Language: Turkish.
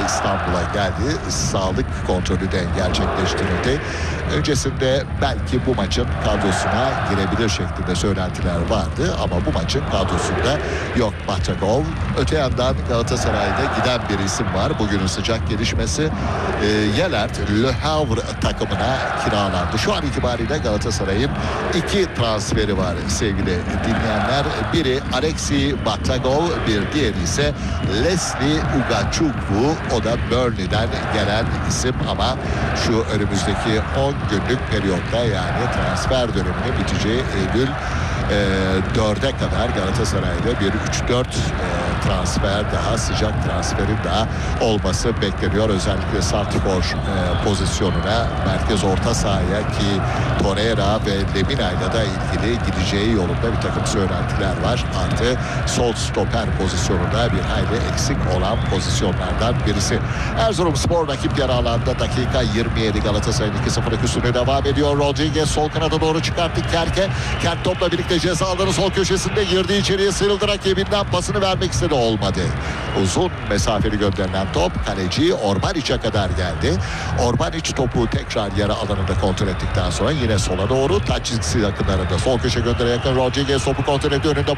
İstanbul'a geldi. Sağlık kontrolü de gerçekleştirildi. Öncesinde belki bu maçın kadrosuna girebilir şeklinde söylentiler vardı ama bu maçın kadrosunda yok Bahtagov. Öte yandan Galatasaray'da giden bir isim var. Bugünün sıcak gelişmesi. Yelert Le Havre takımına kiralandı. Şu an itibariyle Galatasaray'ın 2 transferi var sevgili dinleyenler. Biri Alexi Bahtagov, bir diğeri ise Leslie Ugachukwu. O da Burnley'den gelen isim ama şu önümüzdeki 10 günlük periyotta, yani transfer döneminin biteceği Eylül 4'e kadar Galatasaray'da bir 3-4 transfer daha, sıcak transferin daha olması bekleniyor. Özellikle santrfor pozisyonuna, merkez orta sahaya ki Torreira ve Lemina'yla da ilgili gideceği yolunda bir takım söylentiler var. Artı sol stoper pozisyonunda bir hayli eksik olan pozisyonlardan birisi. Erzurumspor rakip yarı alanda dakika 27, Galatasaray'ın 2-0'lık üstüne devam ediyor. Rodriguez sol kanada doğru çıkarttı Kerk'e. Kerk topla birlikte ceza alanı sol köşesinde girdi, içeriye sıyrıldı, rakibinden pasını vermek istedi, olmadı. Uzun mesafeli gönderilen top kaleci Orbanic'e kadar geldi. Orbanic topu tekrar yarı alanında kontrol ettikten sonra yine sola doğru taç çizgisi yakınlarında sol köşe göndere yakın Rodriguez topu kontrol etti, önünde